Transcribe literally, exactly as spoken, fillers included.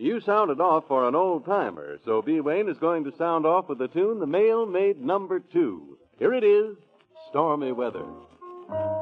You sounded off for an old-timer, so B. Wayne is going to sound off with the tune The Mail Made Number Two. Here it is, Stormy Weather.